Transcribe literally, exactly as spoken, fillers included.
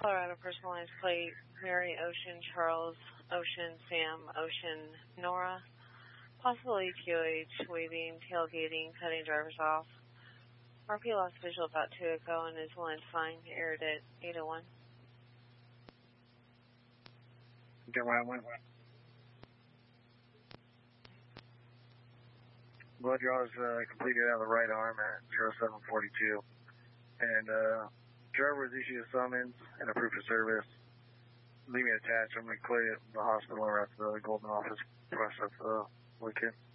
Colorado personalized plate, Mary Ocean, Charles Ocean, Sam Ocean, Nora. Possible E T O H, waving, tailgating, cutting drivers off. R P lost visual about two ago and is willing to find, aired at eight oh one. Okay, right, one. Blood draw is uh, completed on the right arm at zero seven forty-two. And uh, driver has issued a summons and a proof of service. Leave me attached. I'm going to clear the hospital or at the Golden office process the weekend.